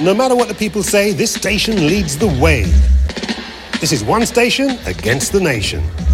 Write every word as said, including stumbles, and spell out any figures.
No matter what the people say, this station leads the way. This is one station against the nation.